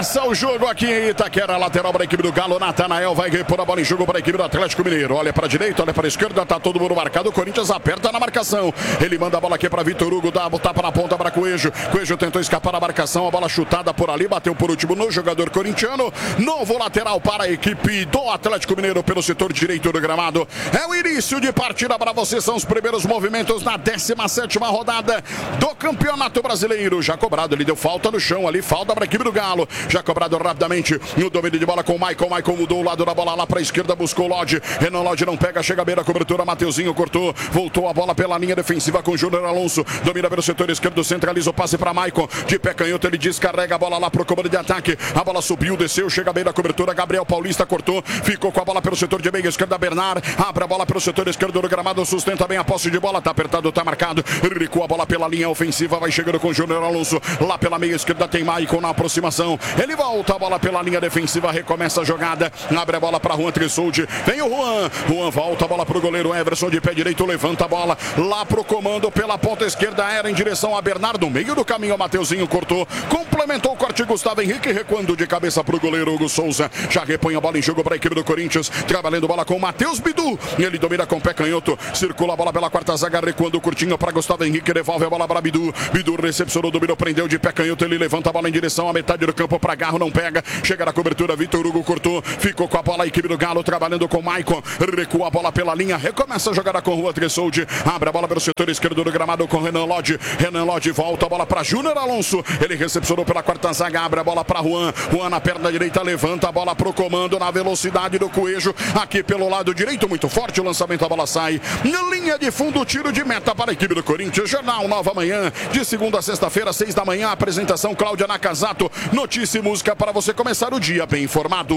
Começa o jogo aqui em Itaquera, lateral para a equipe do Galo. Natanael vai repor a bola em jogo para a equipe do Atlético Mineiro. Olha para a direita, olha para a esquerda, tá todo mundo marcado. O Corinthians aperta na marcação. Ele manda a bola aqui para Vitor Hugo, dá a tapa na ponta para Coelho. Coelho tentou escapar da marcação, a bola chutada por ali, bateu por último no jogador corintiano. Novo lateral para a equipe do Atlético Mineiro pelo setor direito do gramado. É o início de partida para você, são os primeiros movimentos na 17ª rodada do Campeonato Brasileiro. Já cobrado, ele deu falta no chão ali, falta para a equipe do Galo. Já cobrado rapidamente no domínio de bola com o Maicon. Maicon mudou o lado da bola lá para a esquerda, buscou o Lodge. Renan Lodge não pega, chega à beira, cobertura. Mateuzinho cortou, voltou a bola pela linha defensiva com Júnior Alonso. Domina pelo setor esquerdo, centraliza o passe para Maicon. De pé canhoto, ele descarrega a bola lá para o comando de ataque. A bola subiu, desceu, chega à beira, cobertura. Gabriel Paulista cortou, ficou com a bola pelo setor de meia esquerda. Bernard abre a bola pelo setor esquerdo do gramado, sustenta bem a posse de bola. Tá apertado, tá marcado. Recua a bola pela linha ofensiva, vai chegando com Júnior Alonso. Lá pela meia esquerda tem Maicon na aproximação. Ele volta a bola pela linha defensiva, recomeça a jogada, abre a bola para Juan Trissoldi, vem o Juan, Juan volta a bola para o goleiro Everson, de pé direito, levanta a bola lá para o comando pela ponta esquerda, era em direção a Bernardo, no meio do caminho, Mateuzinho cortou, complementou o corte, Gustavo Henrique recuando de cabeça para o goleiro Hugo Souza, já repõe a bola em jogo para a equipe do Corinthians, trabalhando bola com o Matheus Bidu, ele domina com o pé canhoto, circula a bola pela quarta zaga, recuando curtinho para Gustavo Henrique, devolve a bola para Bidu, Bidu recepcionou, dominou, prendeu de pé canhoto, ele levanta a bola em direção à metade do campo para Garro, não pega, chega na cobertura, Vitor Hugo cortou, ficou com a bola a equipe do Galo, trabalhando com Maicon, recua a bola pela linha, recomeça a jogada com Juan Trissoldi, abre a bola pelo setor esquerdo do gramado com Renan Lodge, Renan Lodge volta a bola para Júnior Alonso, ele recepcionou pela quarta zaga, abre a bola para Juan, Juan na perna direita, levanta a bola pro comando na velocidade do Coelho, aqui pelo lado direito, muito forte o lançamento, a bola sai, na linha de fundo, tiro de meta para a equipe do Corinthians, Jornal Nova Manhã, de segunda a sexta-feira, 6 da manhã, apresentação Cláudia Nakazato, notícia e música para você começar o dia bem informado.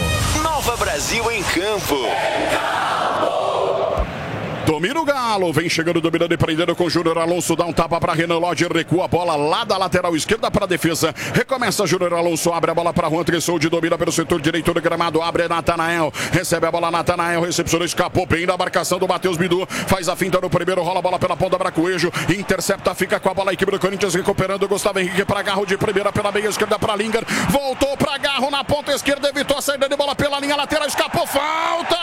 Nova Brasil em campo. Domina o Galo, vem chegando, dominando e prendendo com Júnior Alonso, dá um tapa para Renan Lodge, recua a bola lá da lateral esquerda para a defesa, recomeça Júnior Alonso, abre a bola para Juan Trissoldi, domina pelo setor direito do gramado, abre Natanael, recebe a bola Natanael, recepcionou, escapou bem da marcação do Matheus Bidu, faz a finta no primeiro, rola a bola pela ponta para Coelho, intercepta, fica com a bola a equipe do Corinthians, recuperando Gustavo Henrique para Garro de primeira pela meia esquerda para Lingard, voltou para Garro na ponta esquerda, evitou a saída de bola pela linha lateral, escapou, falta!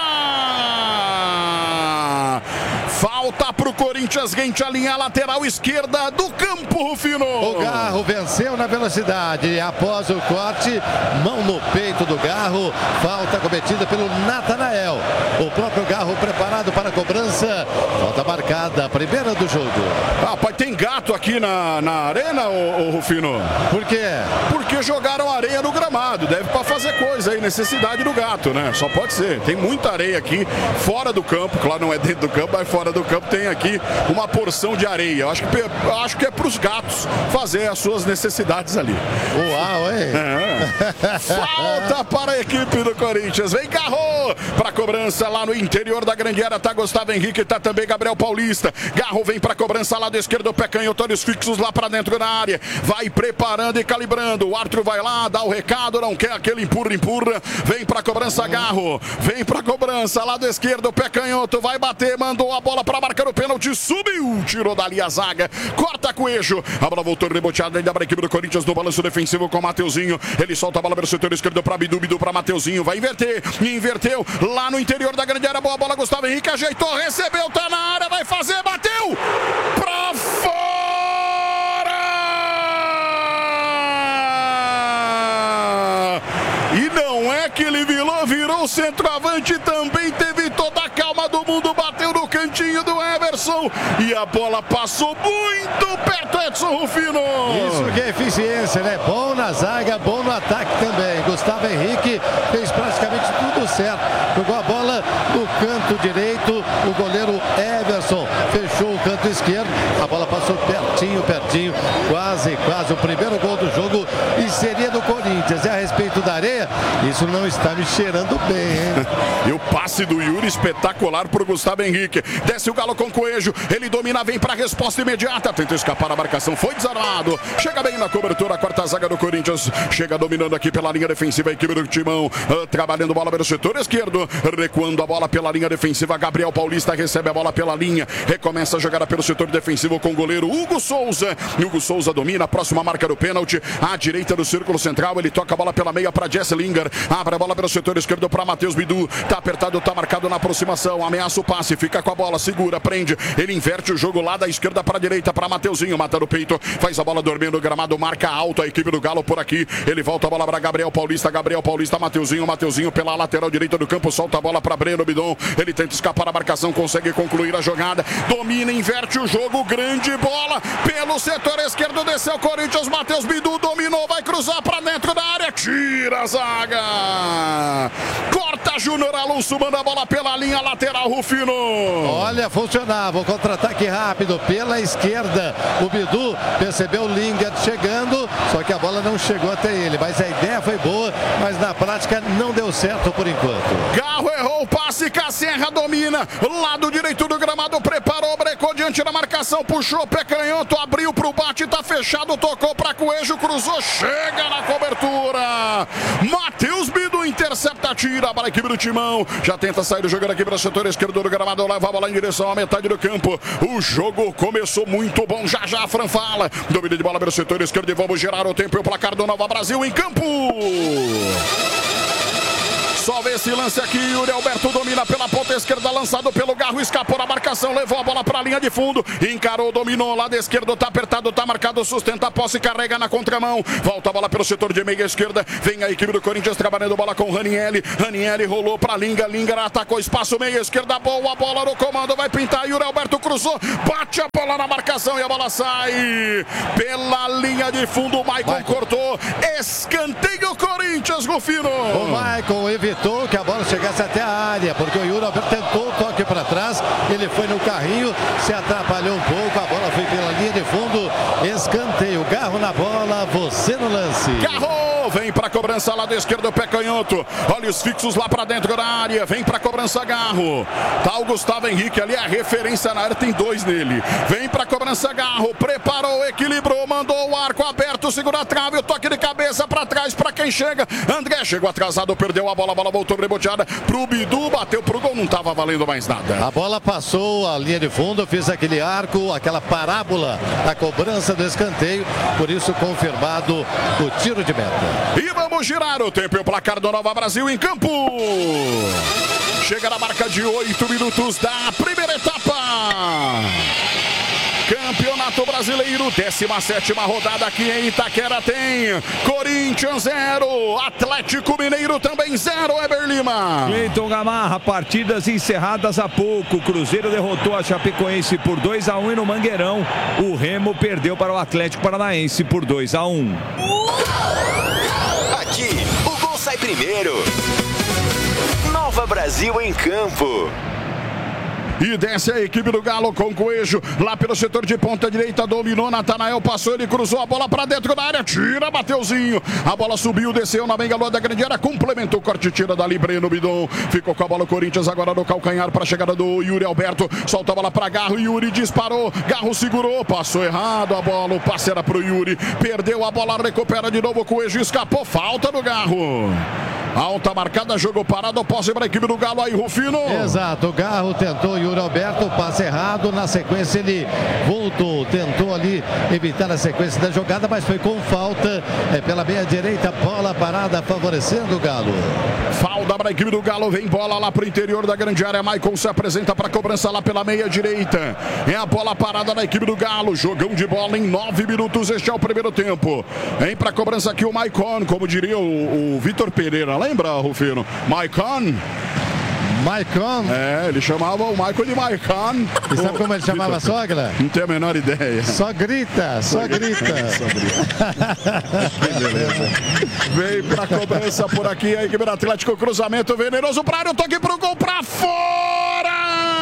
Falta pro Corinthians, rente a linha lateral esquerda do campo, Rufino. O Garro venceu na velocidade. Após o corte, mão no peito do Garro. Falta cometida pelo Natanael. O próprio Garro preparado para a cobrança. Falta marcada, a primeira do jogo. Rapaz, tem gato aqui na arena, ô Rufino? Por quê? Porque jogaram areia no gramado. Deve para fazer coisa aí, necessidade do gato, né? Só pode ser. Tem muita areia aqui, fora do campo. Claro, não é dentro do campo, mas fora do campo tem aqui uma porção de areia. Eu acho que é para os gatos fazer as suas necessidades ali. Uau, hein? Falta para a equipe do Corinthians. Vem Garro para a cobrança lá no interior da grande área. Tá Gustavo Henrique, tá também Gabriel Paulista. Garro vem para a cobrança lá do esquerdo, pé canhoto, olhos fixos lá para dentro da área. Vai preparando e calibrando. O árbitro vai lá, dá o recado, não quer aquele empurra. Vem para a cobrança Garro. Vem para a cobrança lá do esquerdo, pé canhoto, vai bater, mandou a bola para marcar o pênalti, subiu, tirou dali a zaga, corta Coelho, a bola voltou reboteada ainda para a equipe do Corinthians no balanço defensivo com o Mateuzinho, ele solta a bola pelo setor esquerdo para Bidu, Bidu para Mateuzinho, vai inverter, inverteu, lá no interior da grande área, boa bola, Gustavo Henrique ajeitou, recebeu, tá na área, vai fazer, bateu, pra fora! E não é que ele virou centroavante, também teve toda a calma do mundo, bateu no cantinho do Everson e a bola passou muito perto, Edson Rufino. Isso que é eficiência, né? Bom na zaga, bom no ataque também. Gustavo Henrique fez praticamente tudo certo. Jogou a bola no canto direito, o goleiro Everson fechou o canto esquerdo, a bola passou pertinho, quase o primeiro gol do jogo e seria do Corinthians. E a respeito da areia, isso não está me cheirando bem, hein? E o passe do Yuri espetacular pro Gustavo Henrique. Desce o Galo com Coelho, ele domina, vem pra resposta imediata, tenta escapar da marcação, foi desarmado, chega bem na cobertura, a quarta zaga do Corinthians, chega dominando aqui pela linha defensiva a equipe do Timão, trabalhando bola pelo setor esquerdo, recuando a bola pela linha defensiva, Gabriel Paulista recebe a bola pela linha, recomeça a jogada pelo setor defensivo com o goleiro Hugo Souza, Hugo Souza domina, próximo próxima marca do pênalti, à direita do círculo central. Ele toca a bola pela meia para Jesse Lingard. Abre a bola pelo setor esquerdo para Matheus Bidu. Tá apertado, tá marcado na aproximação. Ameaça o passe, fica com a bola, segura, prende. Ele inverte o jogo lá da esquerda para a direita para Mateuzinho. Mata no peito, faz a bola dormir no gramado, marca alto a equipe do Galo por aqui. Ele volta a bola para Gabriel Paulista, Mateuzinho pela lateral direita do campo, solta a bola para Breno Bidon. Ele tenta escapar da marcação, consegue concluir a jogada, domina, inverte o jogo, grande bola pelo setor esquerdo, desceu o Corinthians, Matheus Bidu dominou, vai cruzar para dentro da área, tira a zaga, corta Júnior Alonso, manda a bola pela linha lateral, Rufino. Olha, funcionava o contra-ataque rápido pela esquerda. O Bidu percebeu o Lingard chegando, só que a bola não chegou até ele, mas a ideia foi boa, mas na prática não deu certo por enquanto. Garro errou o passe, Casserra domina, lado direito do gramado, preparou, brecou diante da marcação, puxou pé canhoto, abriu pro bate, tá fechado, tocou pra Coelho, cruzou, chega na cobertura. Matheus Bidu intercepta, tira para a equipe do Timão, já tenta sair do jogo aqui para o setor esquerdo do gramado, leva a bola em direção à metade do campo. O jogo começou muito bom, já a Fran fala, domínio de bola pelo setor esquerdo e vamos gerar o tempo e o placar do Nova Brasil em campo. Só vê esse lance aqui, Yuri Alberto domina pela ponta esquerda, lançado pelo Garro, escapou da marcação, levou a bola para a linha de fundo, encarou, dominou, lado esquerdo, tá apertado, tá marcado, sustenta a posse, carrega na contramão, volta a bola pelo setor de meia esquerda, vem a equipe do Corinthians trabalhando bola com Ranieri, rolou para Lingard, atacou espaço, meia esquerda, boa bola no comando, vai pintar, Yuri Alberto cruzou, bate a bola na marcação e a bola sai pela linha de fundo, o Maicon cortou, escanteio Corinthians, Rufino. O Maicon evitou que a bola chegasse até a área, porque o Yuri Alberto tentou o toque para trás, ele foi no carrinho, se atrapalhou um pouco, a bola foi pela linha de fundo, escanteio, Garro na bola, você no lance. Garro vem para a cobrança lado esquerdo, pé canhoto, olhos fixos lá para dentro da área, vem para a cobrança Garro, tá o Gustavo Henrique ali, a referência na área, tem dois nele, vem para a cobrança Garro, preparou, equilibrou, mandou o arco aberto, segura a trave, o toque de cabeça para trás, para quem chega, André chegou atrasado, perdeu a bola voltou reboteada pro Bidu, bateu pro gol, não estava valendo mais nada. A bola passou a linha de fundo, fez aquele arco, aquela parábola, a cobrança do escanteio, por isso confirmado o tiro de meta. E vamos girar o tempo e o placar do Nova Brasil em campo. Chega na marca de 8 minutos da primeira etapa. Campeonato Brasileiro, 17ª rodada aqui em Itaquera tem Corinthians 0, Atlético Mineiro também 0, Eber Lima. Cleiton Gamarra, partidas encerradas há pouco, Cruzeiro derrotou a Chapecoense por 2-1 e no Mangueirão o Remo perdeu para o Atlético Paranaense por 2-1. Aqui, o gol sai primeiro. Nova Brasil em campo. E desce a equipe do Galo com Coelho, lá pelo setor de ponta direita, dominou, Natanael passou, ele cruzou a bola para dentro da área, tira Mateuzinho, a bola subiu, desceu na meia-lua da grande área, complementou o corte, tira dali, Breno Bidon, ficou com a bola o Corinthians agora no calcanhar para a chegada do Yuri Alberto, solta a bola para Garro, Yuri disparou, Garro segurou, passou errado a bola, o passe era pro Yuri, perdeu a bola, recupera de novo, Coelho escapou, falta do Garro. Alta marcada, jogo parado, posse para a equipe do Galo aí, Rufino. Exato, o Garro tentou, Yuri Alberto, passe errado, na sequência ele voltou, tentou ali evitar a sequência da jogada, mas foi com falta, pela meia direita, bola parada favorecendo o Galo. Falta para a equipe do Galo, vem bola lá para o interior da grande área, Maicon se apresenta para a cobrança lá pela meia direita, é a bola parada da equipe do Galo, jogão de bola em 9 minutos, este é o primeiro tempo, vem para a cobrança aqui o Maicon, como diria o Vitor Pereira, lembra, Rufino? Maicon? É, ele chamava o Maicon de Maicon. E sabe como ele chamava a sogra? Não tenho a menor ideia. Só grita, só grita. Beleza. Vem pra cobrança por aqui a equipe do Atlético, cruzamento venenoso pra área, toque pro gol pra fora!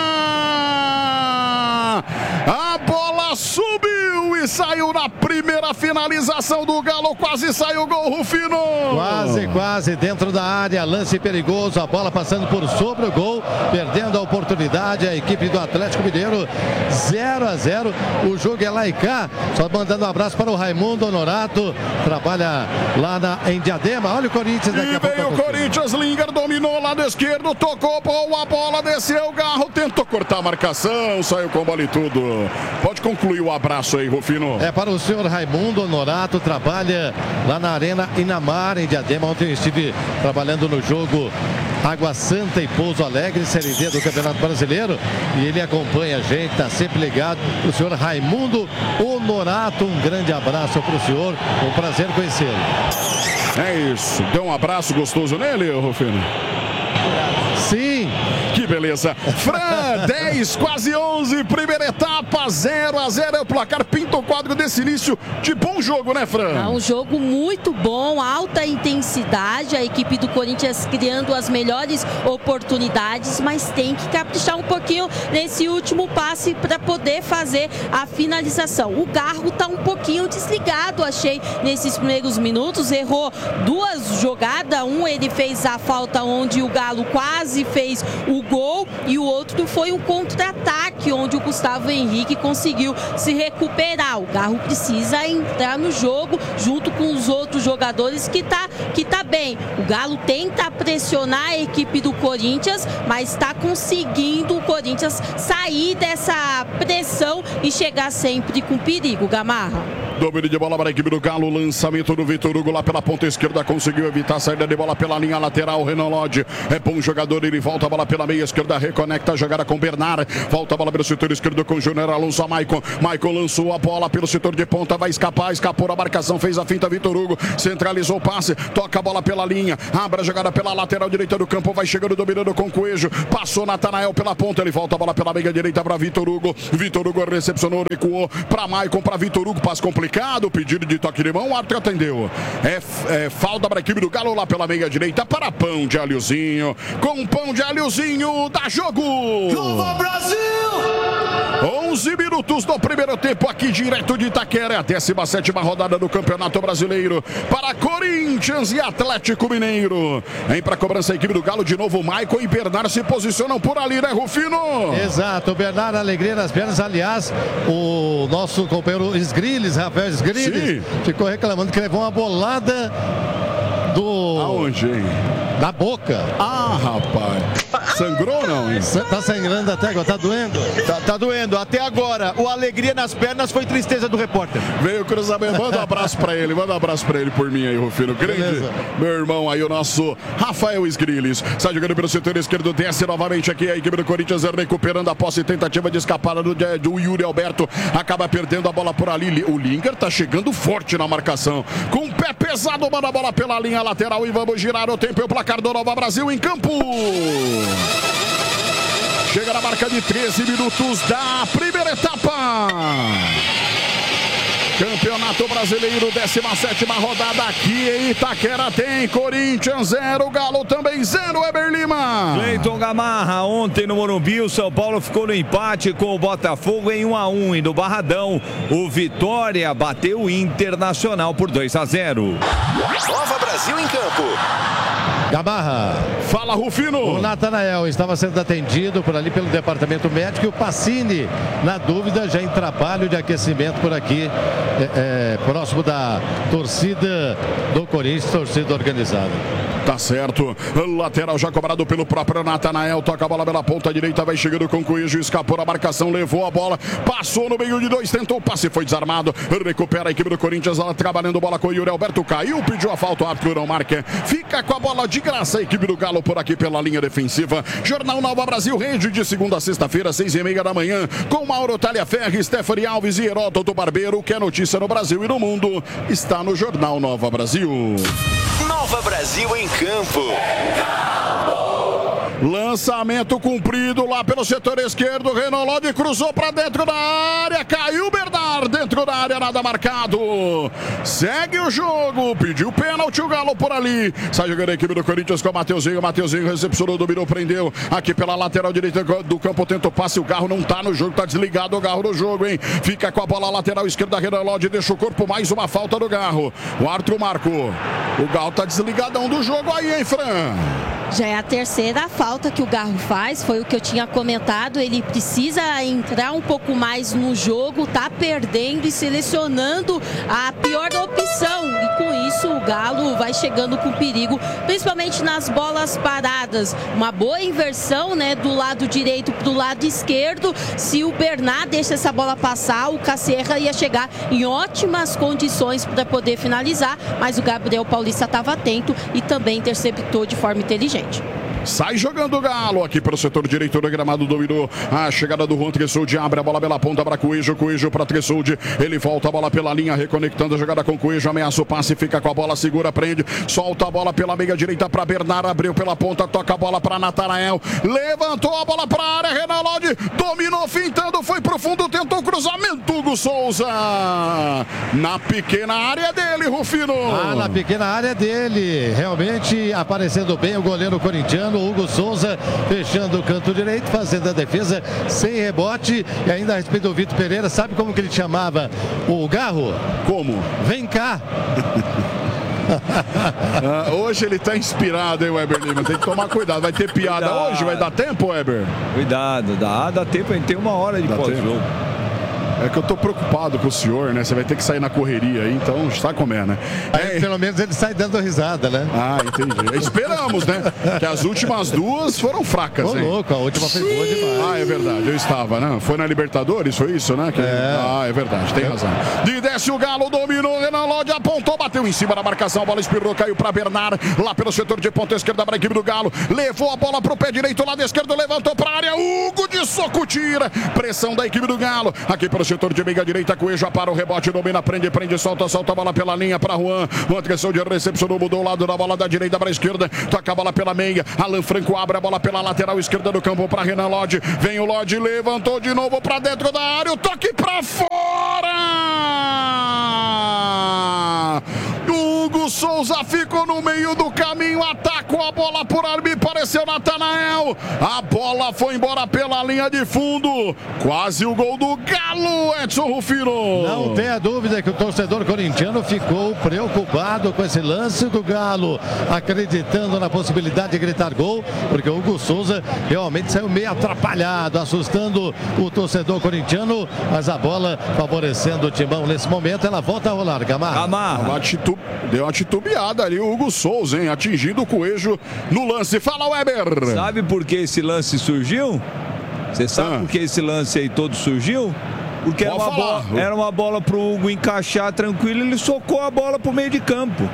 A bola subiu e saiu na primeira finalização do Galo, quase saiu o gol, Rufino. Quase dentro da área, lance perigoso, a bola passando por sobre o gol, perdendo a oportunidade, a equipe do Atlético Mineiro, 0-0, o jogo é lá e cá, só mandando um abraço para o Raimundo Honorato, trabalha lá em Diadema, olha o Corinthians daqui a pouco. E veio o Corinthians, Lingard dominou lado esquerdo, tocou, a bola, desceu, o Garro tentou cortar a marcação, saiu com bola e tudo. Pode concluir o abraço aí, Rufino. Rufino? Para o senhor Raimundo Honorato, trabalha lá na Arena Inamar, em Diadema. Ontem eu estive trabalhando no jogo Água Santa e Pouso Alegre, Série D do Campeonato Brasileiro, e ele acompanha a gente, está sempre ligado. O senhor Raimundo Honorato, um grande abraço para o senhor, um prazer conhecê-lo. É isso, deu um abraço gostoso nele, Rufino? Sim. Que beleza. Fran, 10, quase 11, primeira etapa, 0-0 é o placar, pinta o quadro desse início de bom jogo, né, Fran? É um jogo muito bom, alta intensidade, a equipe do Corinthians criando as melhores oportunidades, mas tem que caprichar um pouquinho nesse último passe para poder fazer a finalização. O Garro tá um pouquinho desligado, achei, nesses primeiros minutos, errou duas jogadas, ele fez a falta onde o Galo quase fez o gol e o outro foi um contra-ataque onde o Gustavo Henrique conseguiu se recuperar. O Garro precisa entrar no jogo junto com os outros jogadores que tá bem. O Galo tenta pressionar a equipe do Corinthians, mas está conseguindo o Corinthians sair dessa pressão e chegar sempre com perigo, Gamarra. Domínio de bola para a equipe do Galo, lançamento do Vitor Hugo lá pela ponta esquerda, conseguiu evitar a saída de bola pela linha lateral. Renan Lodge é bom jogador, ele volta a bola pela meia esquerda, reconecta a jogada com Bernard, volta a bola pelo setor esquerdo com Júnior Alonso, a Maicon lançou a bola pelo setor de ponta, vai escapar, escapou a marcação, fez a finta, Vitor Hugo centralizou o passe, toca a bola pela linha, abre a jogada pela lateral direita do campo, vai chegando, dominando com Coelho, passou Natanael pela ponta, ele volta a bola pela meia direita para Vitor Hugo recepcionou, recuou para Maicon, para Vitor Hugo, passe complicado, pedido de toque de mão, o árbitro atendeu. Falta para a equipe do Galo lá pela meia direita para Pão de Alhozinho. Com Pão de Alhozinho, dá jogo! Nova Brasil! 11 minutos do primeiro tempo aqui direto de Itaquera, a 17ª rodada do Campeonato Brasileiro para Corinthians e Atlético Mineiro. Vem para a cobrança a equipe do Galo, de novo Maicon e Bernard se posicionam por ali, né, Rufino? Exato, o Bernard, alegria nas pernas. Aliás, o nosso companheiro Esgriles, Rafael Esgriles, ficou reclamando que levou uma bolada do... Aonde, hein? Da boca. Ah, rapaz. Sangrou ou não, hein? Tá sangrando até agora, tá doendo? Tá doendo. Até agora, o alegria nas pernas foi tristeza do repórter. Veio o cruzamento, manda um abraço pra ele por mim aí, Rufino. Grande, beleza. Meu irmão aí, o nosso Rafael Esgriles. Sai jogando pelo setor esquerdo, desce novamente aqui a equipe do Corinthians, recuperando a posse e tentativa de escapada do Yuri Alberto. Acaba perdendo a bola por ali. O Linger tá chegando forte na marcação. Com o pé pesado, manda a bola pela linha lateral e vamos girar o tempo e o placar do Nova Brasil em campo. Chega na marca de 13 minutos da primeira etapa. Campeonato Brasileiro, 17ª rodada aqui em Itaquera. Tem Corinthians 0, Galo também 0, Eber Lima. Cleiton Gamarra, ontem no Morumbi, o São Paulo ficou no empate com o Botafogo em 1-1. E no Barradão, o Vitória bateu o Internacional por 2-0. Nova Brasil em campo. Gamarra. Fala, Rufino. O Natanael estava sendo atendido por ali pelo departamento médico e o Pacini, na dúvida, já em trabalho de aquecimento por aqui, próximo da torcida do Corinthians, torcida organizada. Tá certo. Lateral já cobrado pelo próprio Natanael. Toca a bola pela ponta direita. Vai chegando com o Coelho. Escapou a marcação. Levou a bola. Passou no meio de dois. Tentou o passe. Foi desarmado. Recupera a equipe do Corinthians. Ela trabalhando bola com o Yuri Alberto. Caiu. Pediu a falta. O árbitro não marca. Fica com a bola de graça a equipe do Galo por aqui pela linha defensiva. Jornal Nova Brasil. Rede de segunda a sexta-feira, 6h30 da manhã. Com Mauro Talhaferri, Stephanie Alves e Heródoto Barbeiro. Que é notícia no Brasil e no mundo. Está no Jornal Nova Brasil. Nova Brasil em campo. Lançamento cumprido lá pelo setor esquerdo. Renan Lodge cruzou para dentro da área. Caiu Bernard dentro da área, nada marcado. Segue o jogo. Pediu pênalti o Galo por ali. Sai jogando a equipe do Corinthians com o Mateuzinho. Mateuzinho recepcionou, dominou, prendeu. Aqui pela lateral direita do campo. Tenta o passe. O Garro não tá no jogo. Tá desligado o Garro no jogo, hein? Fica com a bola lateral esquerda. Renan Lodge deixa o corpo. Mais uma falta do Garro. O árbitro marcou. O Galo tá desligadão do jogo aí, hein, Fran? Já é a terceira falta que o Garro faz, foi o que eu tinha comentado, ele precisa entrar um pouco mais no jogo, tá perdendo e selecionando a pior opção, e com isso o Galo vai chegando com perigo, principalmente nas bolas paradas. Uma boa inversão, né, do lado direito para o lado esquerdo. Se o Bernard deixa essa bola passar, o Casserra ia chegar em ótimas condições para poder finalizar, mas o Gabriel Paulista estava atento e também interceptou de forma inteligente. Sai jogando o Galo aqui pelo setor direito do gramado, dominou a chegada do Juan Tressoldi, abre a bola pela ponta para Coelho para Tressoldi, ele volta a bola pela linha, reconectando a jogada com Coelho, ameaça o passe, fica com a bola, segura, prende, solta a bola pela meia direita para Bernard, abriu pela ponta, toca a bola para Natanael, levantou a bola para a área, Renan Lodge, dominou, fintando, foi pro fundo, tentou cruzamento, Hugo Souza, na pequena área dele, Rufino. Na pequena área dele, realmente aparecendo bem o goleiro corintiano, Hugo Souza, fechando o canto direito, fazendo a defesa sem rebote. E ainda a respeito do Vitor Pereira, sabe como que ele chamava o Garro? Como? Vem cá! Hoje ele tá inspirado, hein, Weber Lima? Tem que tomar cuidado, vai ter piada hoje, vai dar tempo, Weber? Cuidado, dá tempo, a gente tem 1 hora de pós-jogo. É que eu tô preocupado com o senhor, né? Você vai ter que sair na correria aí, então está comendo, né? Aí, pelo menos ele sai dando risada, né? Entendi. Esperamos, né? Que as últimas 2 foram fracas, hein? Louco, a última foi boa demais. É verdade, eu estava, né? Foi na Libertadores, foi isso, né? É verdade, tem razão. De desce o Galo, dominou, Renan Lodge apontou, bateu em cima da marcação, a bola espirrou, caiu para Bernard, lá pelo setor de ponta esquerda para a equipe do Galo, levou a bola pro pé direito, lado esquerdo, levantou para a área, Hugo de soco tira, pressão da equipe do Galo, aqui pelo setor de meia direita, Coelho já para o rebote, domina, prende, solta a bola pela linha para Juan, Tressoldi recepcionou, mudou o lado da bola da direita para a esquerda, toca a bola pela meia, Alan Franco abre a bola pela lateral esquerda do campo para Renan Lodge, vem o Lodge, levantou de novo para dentro da área, o toque para fora! Hugo Souza ficou no meio do caminho, atacou a bola por ali, me pareceu Natanael, a bola foi embora pela linha de fundo, quase o gol do Galo, Edson Rufino. Não tenha dúvida que o torcedor corintiano ficou preocupado com esse lance do Galo, acreditando na possibilidade de gritar gol, porque o Hugo Souza realmente saiu meio atrapalhado, assustando o torcedor corintiano, mas a bola favorecendo o Timão nesse momento, ela volta a rolar, Gamarra. Deu uma titubeada ali o Hugo Souza, hein? Atingindo o Coelho no lance. Fala, Weber! Sabe por que esse lance surgiu? Você sabe por que esse lance aí todo surgiu? Porque era uma bola pro Hugo encaixar tranquilo, ele socou a bola pro meio de campo.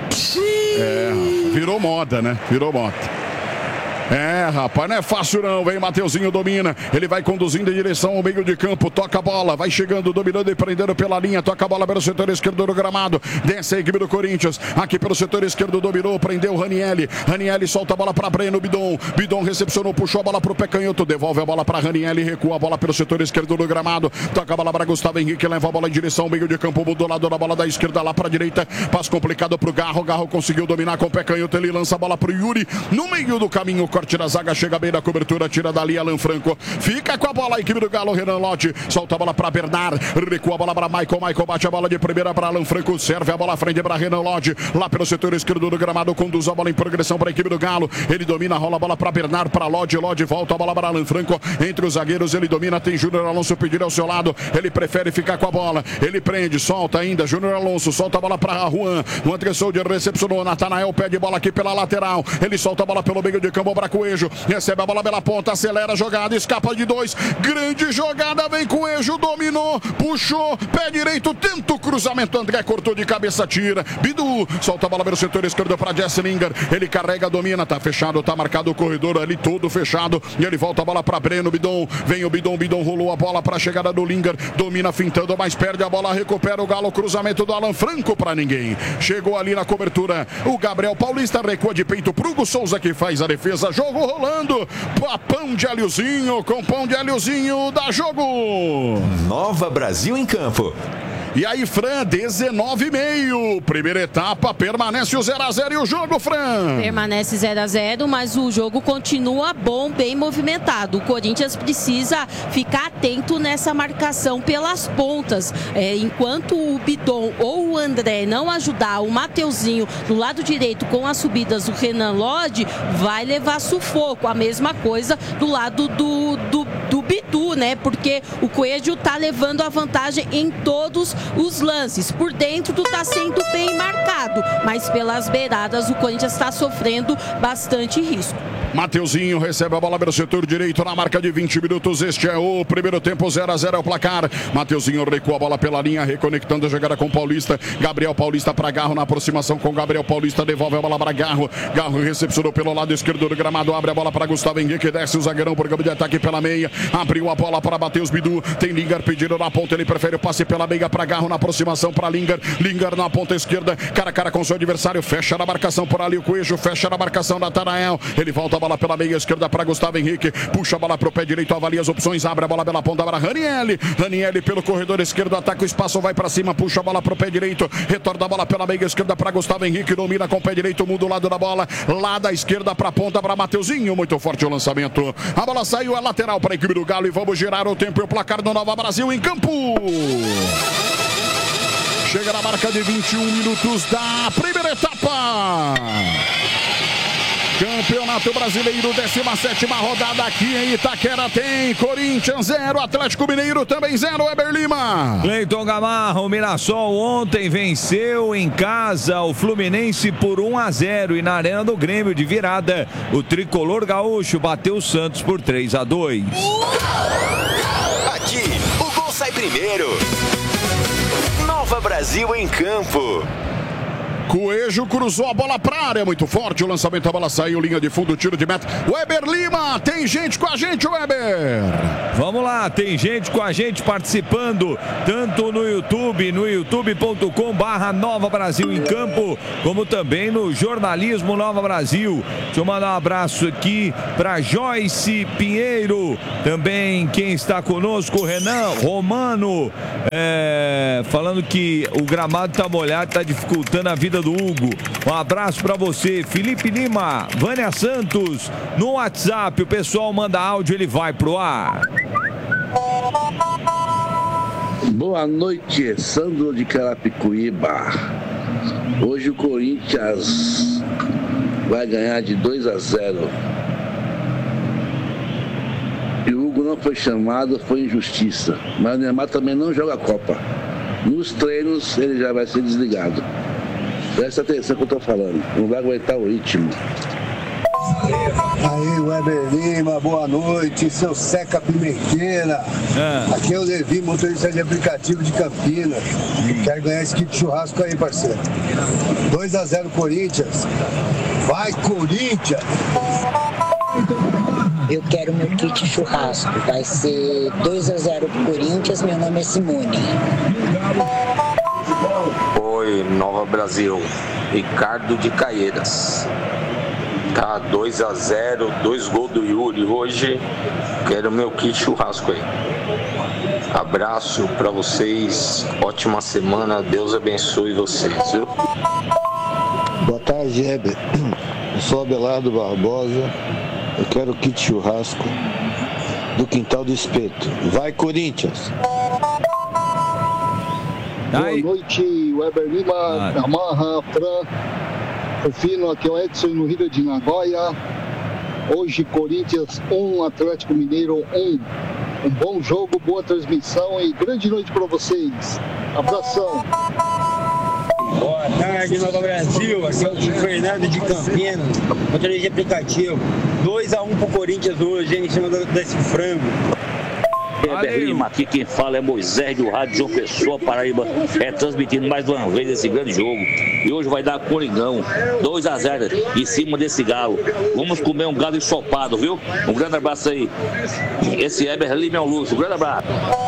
Virou moda, né? Virou moda. Rapaz, não é fácil não, vem Mateuzinho, domina, ele vai conduzindo em direção ao meio de campo, toca a bola, vai chegando, dominando e prendendo pela linha, toca a bola pelo setor esquerdo do gramado, desce a equipe do Corinthians, aqui pelo setor esquerdo dominou, prendeu o Ranieri solta a bola para Breno, Bidon recepcionou, puxou a bola pro pé canhoto, devolve a bola para Ranieri, recua a bola pelo setor esquerdo do gramado, toca a bola para Gustavo Henrique, leva a bola em direção ao meio de campo, mudou o lado da bola da esquerda lá para a direita, passe complicado pro Garro conseguiu dominar com o pé canhoto, ele lança a bola pro Yuri, no meio do caminho, corte da zaga, chega bem na cobertura, tira dali Alan Franco, fica com a bola a equipe do Galo, Renan Lodge, solta a bola para Bernard, recua a bola para Michael bate a bola de primeira para Alan Franco, serve a bola à frente para Renan Lodge, lá pelo setor esquerdo do gramado, conduz a bola em progressão para a equipe do Galo, ele domina, rola a bola para Bernard, para Lodge, volta a bola para Alan Franco, entre os zagueiros ele domina, tem Júnior Alonso pedindo ao seu lado, ele prefere ficar com a bola, ele prende, solta ainda, Júnior Alonso, solta a bola para Juan Tressoldi recepcionou, Natanael pede bola aqui pela lateral, ele solta a bola pelo meio de campo para Coelho, recebe a bola pela ponta, acelera a jogada, escapa de 2, grande jogada, vem Coelho, dominou, puxou, pé direito, tenta o cruzamento, André cortou de cabeça, tira, Bidu, solta a bola pelo setor esquerdo para Jesslinger, ele carrega, domina, tá fechado, tá marcado o corredor ali todo fechado, e ele volta a bola para Breno, vem o Bidon rolou a bola para a chegada do Linger, domina fintando, mas perde a bola, recupera o Galo, cruzamento do Alan Franco para ninguém, chegou ali na cobertura, o Gabriel Paulista recua de peito pro Hugo Souza que faz a defesa, jogo rolando, pão de alhozinho, com pão de alhozinho, dá jogo. Nova Brasil em campo. E aí, Fran, 19,5. Primeira etapa, permanece o 0-0 e o jogo, Fran? Permanece 0-0, mas o jogo continua bom, bem movimentado. O Corinthians precisa ficar atento nessa marcação pelas pontas. Enquanto o Bidon ou o André não ajudar o Mateuzinho do lado direito com as subidas do Renan Lodge, vai levar sufoco. A mesma coisa do lado do Bidu, né? Porque o Coelho tá levando a vantagem em todos os lances. Por dentro tá sendo bem marcado. lado, mas pelas beiradas o Corinthians está sofrendo bastante risco. Mateuzinho recebe a bola pelo setor direito na marca de 20 minutos. Este é o primeiro tempo, 0-0 é o placar. Mateuzinho recua a bola pela linha, reconectando a jogada com o Paulista. Gabriel Paulista para Garro na aproximação com Gabriel Paulista. Devolve a bola para Garro. Garro recepcionou pelo lado esquerdo do gramado. Abre a bola para Gustavo Henrique. Desce o zagueirão por campo de ataque pela meia. Abriu a bola para Matheus Bidu. Tem Lingard pedindo na ponta. Ele prefere o passe pela meia para Garro na aproximação para Lingard. Lingard na ponta esquerda. Cara a cara com seu adversário. Fecha na marcação por ali o Coelho. Fecha na marcação da Natanael. Ele volta a bola pela meia esquerda para Gustavo Henrique, puxa a bola para o pé direito, avalia as opções, abre a bola pela ponta para Ranieri pelo corredor esquerdo, ataca o espaço, vai para cima, puxa a bola para o pé direito, retorna a bola pela meia esquerda para Gustavo Henrique, domina com o pé direito, muda o lado da bola, lá da esquerda para a ponta para Mateuzinho, muito forte o lançamento, a bola saiu, é lateral para a equipe do Galo e vamos girar o tempo e o placar do Nova Brasil em campo. Chega na marca de 21 minutos da primeira etapa. Campeonato Brasileiro, 17ª rodada aqui em Itaquera. Tem Corinthians 0, Atlético Mineiro também 0, Weber Lima. Cleiton Gamarra, o Mirassol ontem venceu em casa o Fluminense por 1-0 e na Arena do Grêmio de virada o tricolor gaúcho bateu o Santos por 3-2. Aqui, o gol sai primeiro. Nova Brasil em campo. Coelho cruzou a bola para a área, muito forte o lançamento, a bola saiu, linha de fundo, tiro de meta. Weber Lima, tem gente com a gente, Weber. Vamos lá, tem gente com a gente participando, tanto no YouTube, no youtube.com/Nova Brasil em Campo, como também no Jornalismo Nova Brasil. Deixa eu mandar um abraço aqui para Joyce Pinheiro, também quem está conosco, Renan Romano, falando que o gramado está molhado, está dificultando a vida do Hugo. Um abraço para você, Felipe Lima, Vânia Santos, no WhatsApp, o pessoal manda áudio, ele vai pro ar. Boa noite, Sandro de Carapicuíba. Hoje o Corinthians vai ganhar de 2-0. E o Hugo não foi chamado, foi injustiça. Mas o Neymar também não joga a Copa. Nos treinos ele já vai ser desligado. Presta atenção que eu tô falando, não vai aguentar o ritmo. Aí, Weber Lima, boa noite, seu Seca Pimenteira. Aqui é o Levi, motorista de aplicativo de Campinas. Quero ganhar esse kit churrasco aí, parceiro. 2-0 Corinthians. Vai, Corinthians! Eu quero meu kit churrasco. Vai ser 2-0 pro Corinthians. Meu nome é Simone. Oi, Nova Brasil. Ricardo de Caieiras. Tá 2-0, 2 gols do Yuri. Hoje quero meu kit churrasco aí. Abraço pra vocês. Ótima semana. Deus abençoe vocês, viu? Boa tarde, Heber. Eu sou Abelardo Barbosa. Eu quero kit churrasco do Quintal do Espeto. Vai, Corinthians! Boa noite, Weber Lima, Gamarra, Fran, Rufino, aqui é o Edson no Rio de Nagoya. Hoje, Corinthians 1, Atlético Mineiro 1. Um bom jogo, boa transmissão e grande noite para vocês. Abração! Boa tarde, Nova Brasil. Aqui é o Tio Fernando de Campinas, motorista de aplicativo. 2-1 pro Corinthians hoje, hein, em cima desse frango. Weber Lima, aqui quem fala é Moisés do Rádio João Pessoa, Paraíba, transmitindo mais uma vez esse grande jogo. E hoje vai dar Coringão, 2-0 em cima desse galo. Vamos comer um galo ensopado, viu? Um grande abraço aí. Esse Weber Lima é um luxo, um grande abraço.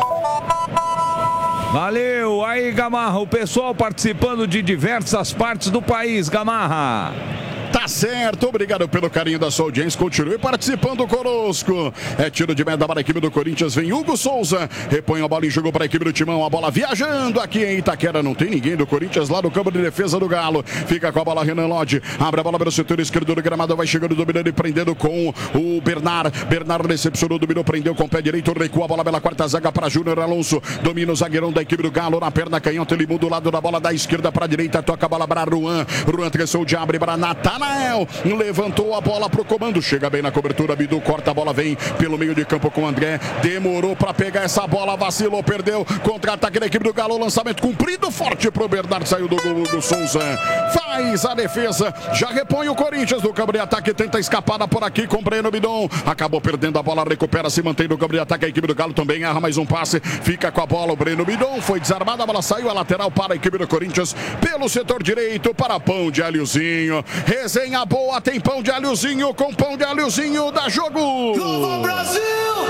Valeu, aí Gamarra, o pessoal participando de diversas partes do país, Gamarra. Tá certo, obrigado pelo carinho da sua audiência, continue participando conosco. É tiro de meta para a equipe do Corinthians, vem Hugo Souza, repõe a bola em jogo para a equipe do Timão, a bola viajando aqui em Itaquera, não tem ninguém do Corinthians lá no campo de defesa do Galo, fica com a bola Renan Lodge, abre a bola pelo setor esquerdo do gramado, vai chegando, dominando e prendendo com o Bernard recepcionou, dominou, prendeu com o pé direito, recua a bola pela quarta zaga para Júnior Alonso, domina o zagueirão da equipe do Galo, na perna canhota, ele muda o lado da bola da esquerda para a direita, toca a bola para Ruan, atenção de abre para Natanael. Natanael levantou a bola pro comando, chega bem na cobertura, Bidu corta a bola, vem pelo meio de campo com o André, demorou para pegar essa bola, vacilou, perdeu, contra-ataque da equipe do Galo, lançamento cumprido, forte pro Bernardo, saiu do gol do Souza, faz a defesa, já repõe o Corinthians no campo de ataque, tenta escapada por aqui com Breno Bidon, acabou perdendo a bola, recupera, se mantém no campo de ataque, a equipe do Galo também erra mais um passe, fica com a bola o Breno Bidon, foi desarmada, a bola saiu, a lateral para a equipe do Corinthians, pelo setor direito para pão de alhozinho, resenha boa, tem pão de alhozinho com pão de alhozinho, dá jogo! Novo Brasil!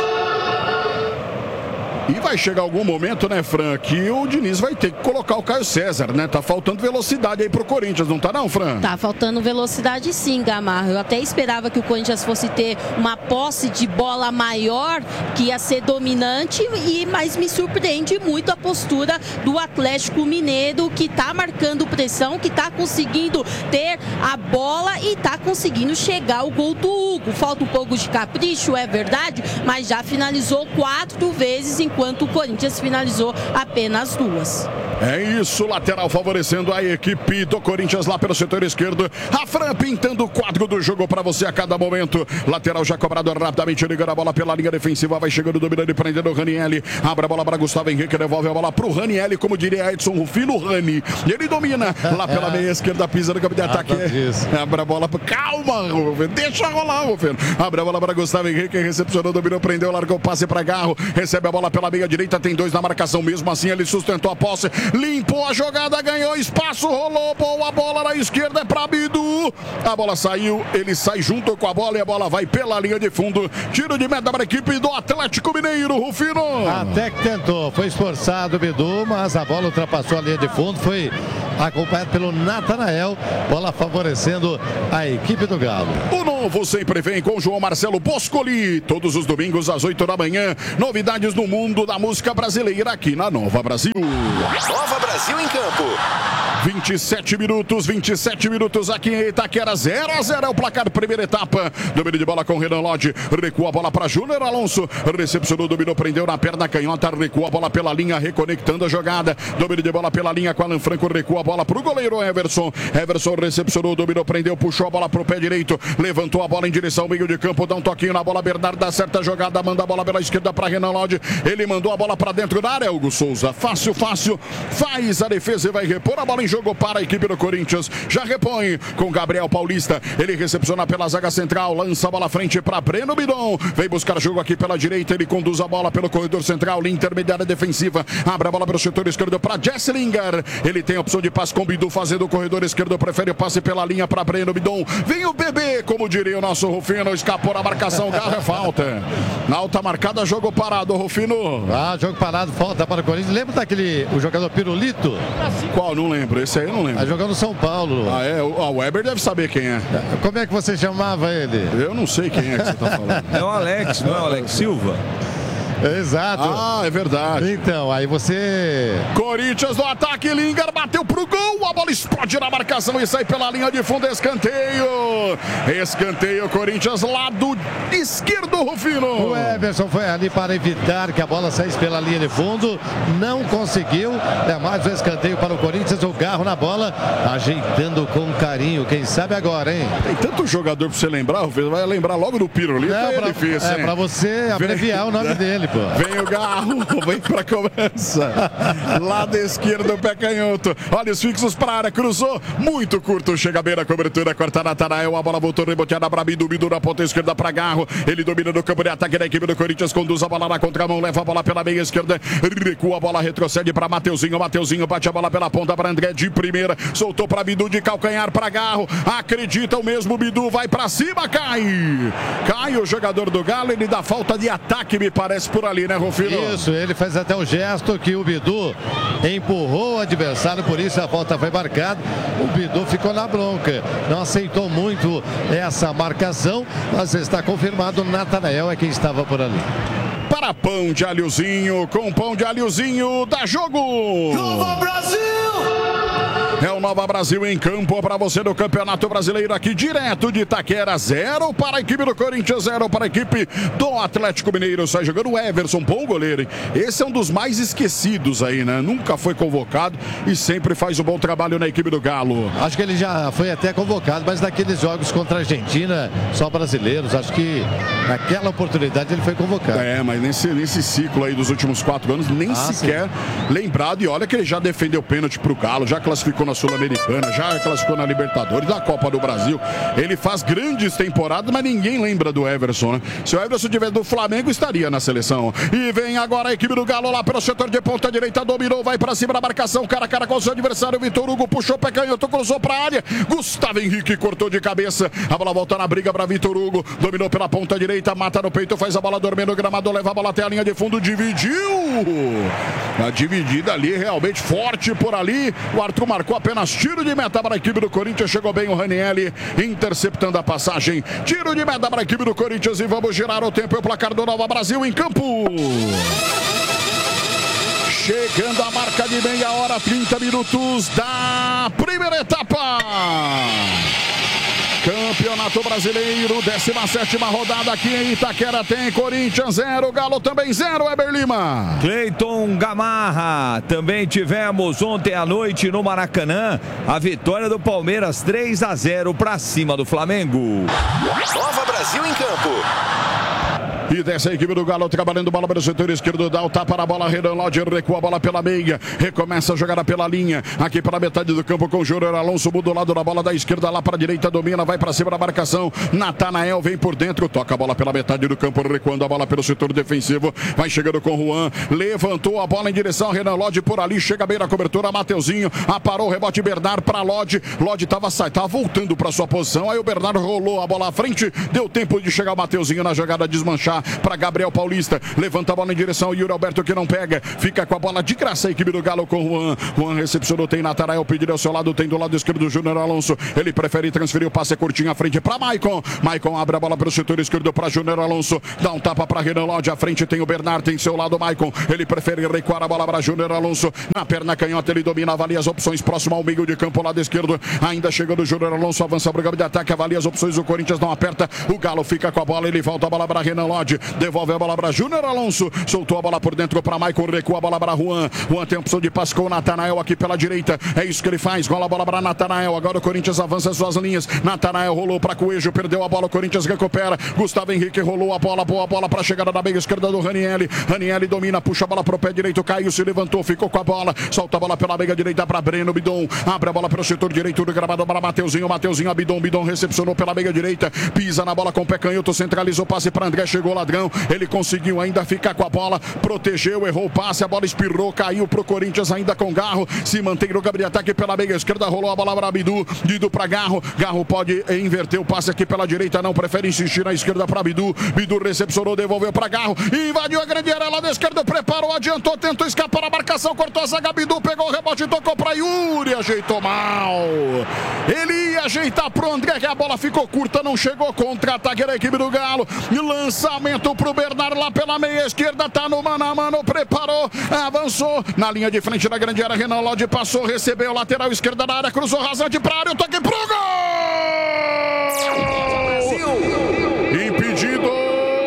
E vai chegar algum momento, né, Fran, que o Diniz vai ter que colocar o Caio César, né? Tá faltando velocidade aí pro Corinthians, não tá não, Fran? Tá faltando velocidade sim, Gamarra. Eu até esperava que o Corinthians fosse ter uma posse de bola maior, que ia ser dominante, mas me surpreende muito a postura do Atlético Mineiro, que tá marcando pressão, que tá conseguindo ter a bola e tá conseguindo chegar ao gol do Hugo. Falta um pouco de capricho, é verdade, mas já finalizou 4 vezes, enquanto o Corinthians finalizou apenas 2. É isso, lateral favorecendo a equipe do Corinthians lá pelo setor esquerdo. A Fran pintando o quadro do jogo para você a cada momento. Lateral já cobrado rapidamente, ligando a bola pela linha defensiva, vai chegando, dominando e prendendo o Ranielli. Abre a bola para Gustavo Henrique, devolve a bola para o Ranielli, como diria Edson Rufino, Rani. Ele domina lá pela meia esquerda, pisa no campo de ataque. Abre a bola, calma, Rufino, deixa rolar, Rufino. Abre a bola para Gustavo Henrique, recepcionou, dominou, prendeu, largou o passe para Garro, recebe a bola pela meia direita, tem 2 na marcação, mesmo assim ele sustentou a posse, limpou a jogada, ganhou espaço, rolou, boa bola na esquerda, é pra Bidu, a bola saiu, ele sai junto com a bola e a bola vai pela linha de fundo, tiro de meta para a equipe do Atlético Mineiro, Rufino. Até que tentou, foi esforçado o Bidu, mas a bola ultrapassou a linha de fundo, foi acompanhado pelo Natanael, bola favorecendo a equipe do Galo. O novo sempre vem com João Marcelo Boscoli, todos os domingos às 8 da manhã, novidades no mundo da música brasileira aqui na Nova Brasil. Nova Brasil em campo. 27 minutos aqui em Itaquera, 0-0 é o placar, primeira etapa, domínio de bola com Renan Lodge, recua a bola para Júnior Alonso, recepcionou, dominou, prendeu na perna canhota, recua a bola pela linha, reconectando a jogada, domínio de bola pela linha com Alan Franco, recua a bola para o goleiro Everson recepcionou, dominou, prendeu, puxou a bola para o pé direito, levantou a bola em direção ao meio de campo, dá um toquinho na bola, Bernardo dá certa jogada, manda a bola pela esquerda para Renan Lodge, ele mandou a bola para dentro da área, Hugo Souza, fácil, faz a defesa e vai repor a bola em jogo para a equipe do Corinthians, já repõe com Gabriel Paulista, ele recepciona pela zaga central, lança a bola à frente para Breno Bidon, vem buscar jogo aqui pela direita, ele conduz a bola pelo corredor central, linha intermediária defensiva, abre a bola para o setor esquerdo para Jesse Lingard, ele tem a opção de passe com Bidu fazendo o corredor esquerdo, prefere o passe pela linha para Breno Bidon, vem o bebê, como diria o nosso Rufino, escapou a marcação, Garra, é falta, na alta marcada, jogo parado, Rufino. Jogo parado, falta para o Corinthians, lembra daquele, o jogador Pirulito? Qual? Não lembro, esse aí eu não lembro. Tá jogando no São Paulo. O Weber deve saber quem é. Como é que você chamava ele? Eu não sei quem é que você tá falando. É o Alex, não é o Alex Silva? Exato. É verdade. Então, aí você... Corinthians no ataque, Lingard bateu pro gol, a bola explode na marcação e sai pela linha de fundo, escanteio, Corinthians, lado esquerdo, Rufino. O Everson foi ali para evitar que a bola saísse pela linha de fundo, não conseguiu, é mais um escanteio para o Corinthians, o Garro na bola, ajeitando com carinho, quem sabe agora, hein? Tem tanto jogador pra você lembrar, Rufino, vai lembrar logo do Pirulito, difícil, hein? Pra você abreviar o nome dele, pô. Vem o Garro, vem pra cobrança. Lado esquerdo, pé canhoto. Olha os fixos pra área, cruzou. Muito curto, chega bem na cobertura. Corta Natanael, a bola voltou reboteada pra Bidu na ponta esquerda pra Garro. Ele domina no campo de ataque da equipe do Corinthians. Conduz a bola na contramão, leva a bola pela meia esquerda. Recua a bola, retrocede pra Mateuzinho. Mateuzinho bate a bola pela ponta pra André de primeira. Soltou pra Bidu de calcanhar pra Garro. Acredita o mesmo Bidu, vai pra cima, cai o jogador do Galo. Ele dá falta de ataque, me parece, por ali, né, Rufino? Isso, ele faz até o gesto que o Bidu empurrou o adversário, por isso a falta foi marcada. O Bidu ficou na bronca, não aceitou muito essa marcação, mas está confirmado, Natanael é quem estava por ali. Para pão de alhozinho, com pão de alhozinho, dá jogo! Novo Brasil! É o Nova Brasil em campo para você do Campeonato Brasileiro aqui direto de Itaquera. 0 para a equipe do Corinthians, 0 para a equipe do Atlético Mineiro. Sai jogando o Everson, bom goleiro, hein? Esse é um dos mais esquecidos aí, né? Nunca foi convocado e sempre faz um bom trabalho na equipe do Galo. Acho que ele já foi até convocado, mas naqueles jogos contra a Argentina, só brasileiros, acho que naquela oportunidade ele foi convocado. É, mas nesse ciclo aí dos últimos 4 anos, nem sequer lembrado. E olha que ele já defendeu pênalti pro Galo, já classificou na Sul-Americana, já classificou na Libertadores, na Copa do Brasil. Ele faz grandes temporadas, mas ninguém lembra do Everson, né? Se o Everson tivesse do Flamengo, estaria na seleção. E vem agora a equipe do Galo lá pelo setor de ponta direita, dominou, vai pra cima da marcação, cara a cara com o seu adversário. Vitor Hugo puxou pé canhoto, cruzou pra área. Gustavo Henrique cortou de cabeça. A bola volta na briga pra Vitor Hugo. Dominou pela ponta direita, mata no peito, faz a bola dormir no gramado, leva a bola até a linha de fundo, dividiu. A dividida ali realmente forte por ali. O Arthur marcou apenas tiro de meta para a equipe do Corinthians. Chegou bem o Ranieri interceptando a passagem. Tiro de meta para a equipe do Corinthians e vamos girar o tempo e o placar do Nova Brasil em campo. Chegando a marca de meia hora, 30 minutos da primeira etapa. Campeonato Brasileiro, 17ª rodada aqui em Itaquera. Tem Corinthians 0, Galo também 0, Eber Lima. Cleiton Gamarra. Também tivemos ontem à noite no Maracanã a vitória do Palmeiras 3-0 para cima do Flamengo. Nova Brasil em campo. E desce a equipe do Galo trabalhando bola pelo setor esquerdo, dá o tapa na bola, Renan Lodge recua a bola pela meia, recomeça a jogada pela linha, aqui pela metade do campo com o Júnior Alonso, muda o lado da bola da esquerda lá para a direita, domina, vai para cima da marcação, Natanael vem por dentro, toca a bola pela metade do campo, recuando a bola pelo setor defensivo, vai chegando com o Juan, levantou a bola em direção ao Renan Lodge por ali, chega bem na cobertura, Mateuzinho, aparou o rebote Bernardo para Lodge, Lodge estava voltando para sua posição, aí o Bernardo rolou a bola à frente, deu tempo de chegar o Mateuzinho na jogada, desmanchar para Gabriel Paulista, levanta a bola em direção ao Yuri Alberto que não pega, fica com a bola de graça a equipe do Galo com o Juan recepcionou, tem Natanael, pediu ao seu lado, tem do lado esquerdo o Júnior Alonso, ele prefere transferir o passe curtinho à frente para Maicon abre a bola pelo setor esquerdo para Júnior Alonso, dá um tapa para Renan Lodge, à frente tem o Bernardo, tem seu lado Maicon, ele prefere recuar a bola para Júnior Alonso, na perna canhota ele domina, avalia as opções próximo ao meio de campo, lado esquerdo, ainda chegando o Júnior Alonso, avança para o campo de ataque, avalia as opções, o Corinthians não aperta, o Galo fica com a bola, ele volta a bola para Renan Lodge, devolve a bola para Júnior Alonso, soltou a bola por dentro para Maicon, recua a bola para Juan tem opção de passe com o Natanael aqui pela direita, é isso que ele faz, rola a bola para Natanael, agora o Corinthians avança as suas linhas, Natanael rolou para Coelho, perdeu a bola, o Corinthians recupera, Gustavo Henrique rolou a bola, boa bola para a chegada da meia esquerda do Ranieri domina, puxa a bola para o pé direito, caiu, se levantou, ficou com a bola, solta a bola pela meia direita para Breno Bidon, abre a bola pelo setor direito do gramado para Mateuzinho, Bidon recepcionou pela meia direita, pisa na bola com o pé canhoto, centralizou o passe para André, chegou o Ladrão, ele conseguiu ainda ficar com a bola, protegeu, errou o passe, a bola espirrou, caiu pro Corinthians ainda com Garro, se mantém no campo de ataque pela meia esquerda, rolou a bola para Bidu para Garro pode inverter o passe aqui pela direita, não, prefere insistir na esquerda para Bidu recepcionou, devolveu para Garro, invadiu a grande área lá da esquerda, preparou, adiantou, tentou escapar a marcação, cortou a zaga, Bidu pegou o rebote, tocou para Yuri, ajeitou mal, ele ia ajeitar pro André, que a bola ficou curta, não chegou, contra-ataque da equipe do Galo, lançamento pro Bernardo lá pela meia esquerda, tá no mano a mano, preparou, avançou, na linha de frente da grande área, Renan Lodge passou, recebeu, lateral esquerda da área, cruzou rasante pra área, o toque pro gol! Impedido!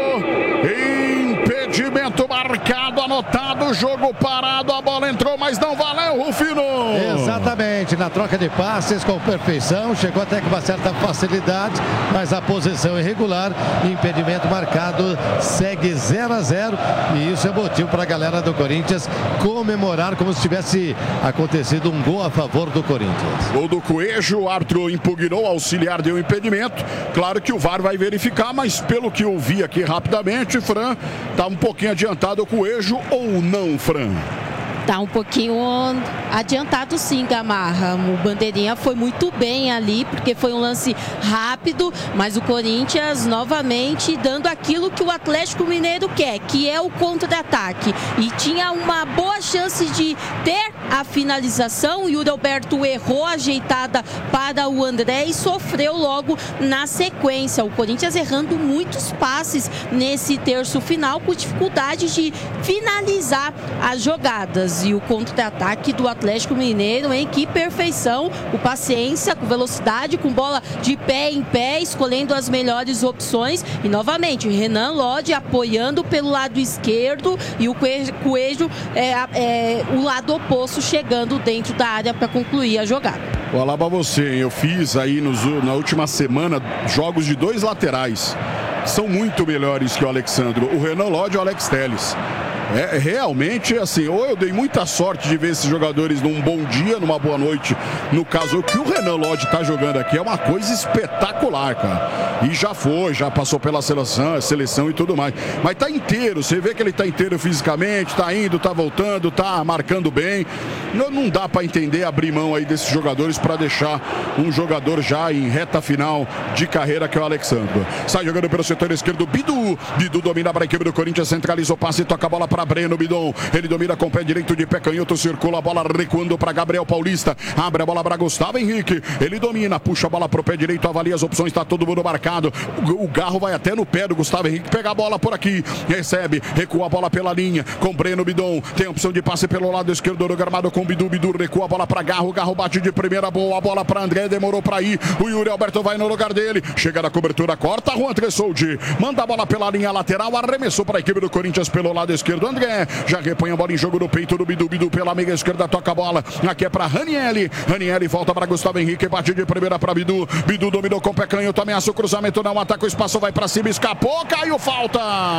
Impedimento marcado, anotado, jogo parado, a bola entrou, mas não valeu, Rufino! Exatamente, na troca de passes com perfeição, chegou até com uma certa facilidade, mas a posição irregular, impedimento marcado, segue 0-0 e isso é motivo para a galera do Corinthians comemorar como se tivesse acontecido um gol a favor do Corinthians. Gol do Coelho, o árbitro impugnou, o auxiliar deu impedimento, claro que o VAR vai verificar, mas pelo que eu vi aqui rapidamente, Fran, está um pouquinho adiantado o Coelho ou não, Fran? Tá um pouquinho adiantado sim, Gamarra. O Bandeirinha foi muito bem ali, porque foi um lance rápido, mas o Corinthians novamente dando aquilo que o Atlético Mineiro quer, que é o contra-ataque. E tinha uma boa chance de ter a finalização. O Yuri Alberto errou a ajeitada para o André e sofreu logo na sequência. O Corinthians errando muitos passes nesse terço final, com dificuldade de finalizar as jogadas. chances. E o contra-ataque do Atlético Mineiro, hein? Que perfeição, com paciência, com velocidade, com bola de pé em pé, escolhendo as melhores opções. E novamente, Renan Lodge apoiando pelo lado esquerdo e o Coelho o lado oposto, chegando dentro da área para concluir a jogada. Olá pra você, eu fiz aí na última semana jogos de 2 laterais. São muito melhores que o Alexandro, o Renan Lodge e o Alex Telles. É realmente assim, ou eu dei muita sorte de ver esses jogadores num bom dia, numa boa noite. No caso, o que o Renan Lodge tá jogando aqui é uma coisa espetacular, cara. E já passou pela seleção e tudo mais. Mas tá inteiro, você vê que ele tá inteiro fisicamente, tá indo, tá voltando, tá marcando bem. Não dá para entender abrir mão aí desses jogadores para deixar um jogador já em reta final de carreira, que é o Alexandro. Sai jogando pelo setor esquerdo, Bidu. Bidu domina para a equipe do Corinthians, centraliza o passe e toca a bola para Breno Bidon. Ele domina com o pé direito, de pé canhoto, circula a bola recuando para Gabriel Paulista. Abre a bola para Gustavo Henrique. Ele domina, puxa a bola para o pé direito, avalia as opções, está todo mundo marcado. O Garro vai até no pé do Gustavo Henrique, pega a bola por aqui, recebe, recua a bola pela linha com Breno Bidon. Tem a opção de passe pelo lado esquerdo do gramado com Bidu. Bidu recua a bola para Garro. Garro bate de primeira, boa bola para André, demorou para ir. O Yuri Alberto vai no lugar dele. Chega na cobertura, corta Juan Tressoldi. Manda a bola pela linha lateral, arremessou para a equipe do Corinthians pelo lado esquerdo. André já repõe a bola em jogo no peito do Bidu. Bidu pela meia esquerda, toca a bola. Aqui é para Ranieri. Ranieri volta para Gustavo Henrique, bate de primeira para Bidu. Bidu dominou com o pé canhoto, ameaça o cruzamento, não ataca o espaço, vai para cima, escapou, caiu, falta.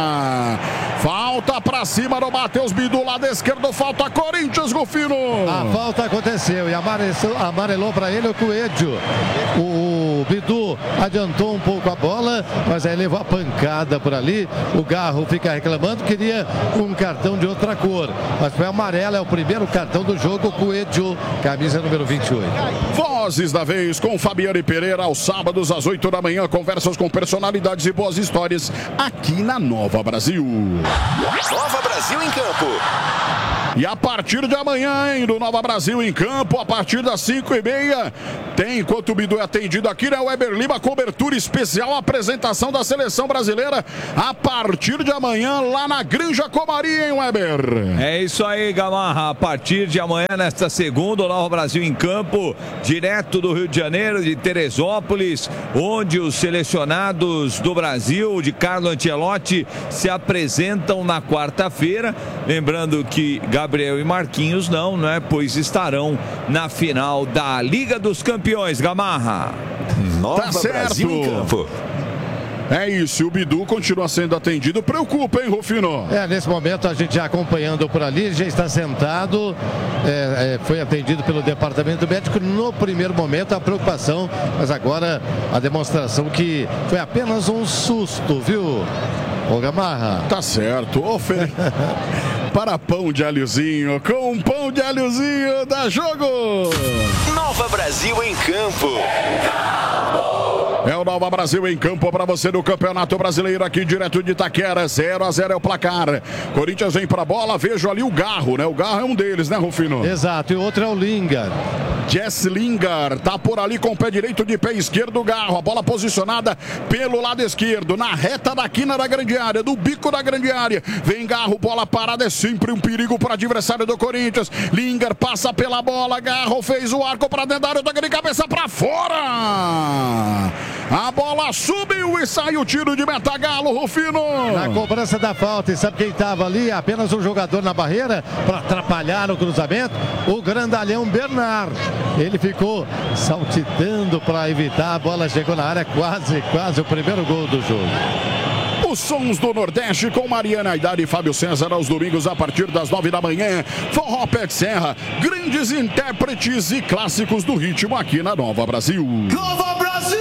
Falta para cima do Matheus Bidu, lado esquerdo, falta Corinthians, Rufino. A falta aconteceu e amarelou para ele o Coelho. O Bidu adiantou um pouco a bola, mas aí levou a pancada por ali. O Garro fica reclamando, queria um cartão de outra cor, mas foi amarelo, é o primeiro cartão do jogo. Coelho, camisa número 28. Vozes da vez com Fabiane Pereira, aos sábados às 8 da manhã, conversas com personalidades e boas histórias aqui na Nova Brasil. Nova Brasil em campo. E a partir de amanhã, hein, do Nova Brasil em campo, a partir das 5h30, tem, enquanto o Bidu é atendido aqui, né, Weber Lima, cobertura especial, apresentação da seleção brasileira, a partir de amanhã, lá na Granja Comari, hein, Weber? É isso aí, Gamarra, a partir de amanhã, nesta segunda, o Nova Brasil em campo, direto do Rio de Janeiro, de Teresópolis, onde os selecionados do Brasil, de Carlo Ancelotti, se apresentam na quarta-feira, lembrando que Gabriel e Marquinhos não é? Pois estarão na final da Liga dos Campeões, Gamarra. Nova Brasil em campo. É isso, o Bidu continua sendo atendido. Preocupa, hein, Rufino? Nesse momento a gente já acompanhando por ali, já está sentado, foi atendido pelo departamento médico. No primeiro momento a preocupação, mas agora a demonstração que foi apenas um susto, viu, ô Gamarra? Tá certo, para pão de alhozinho, com pão de alhozinho, dá jogo! Nova Brasil em campo. É o Nova Brasil em campo para você no Campeonato Brasileiro, aqui direto de Itaquera. 0-0 é o placar. Corinthians vem para a bola, vejo ali o Garro, né? O Garro é um deles, né, Rufino? Exato, e o outro é o Lingard. Jess Lingard tá por ali com o pé direito, de pé esquerdo, o Garro. A bola posicionada pelo lado esquerdo, na reta da quina da grande área, do bico da grande área. Vem Garro, bola parada, é sempre um perigo para o adversário do Corinthians. Lingard passa pela bola, Garro fez o arco para dentro da área, toca de cabeça para fora. A bola subiu e sai o tiro de meta, Galo, Rufino. Na cobrança da falta, e sabe quem estava ali? Apenas um jogador na barreira para atrapalhar o cruzamento, o grandalhão Bernard. Ele ficou saltitando para evitar, a bola chegou na área, quase o primeiro gol do jogo. Os sons do Nordeste com Mariana Aidar e Fábio César aos domingos a partir das 9 da manhã. Forró Pé de Serra, grandes intérpretes e clássicos do ritmo aqui na Nova Brasil. Nova Brasil!